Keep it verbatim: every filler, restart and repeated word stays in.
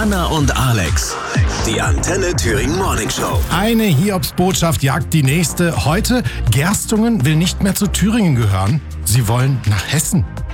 Anna und Alex. Die Antenne Thüringen Morning Show. Eine Hiobsbotschaft jagt die nächste. Heute, Gerstungen will nicht mehr zu Thüringen gehören. Sie wollen nach Hessen.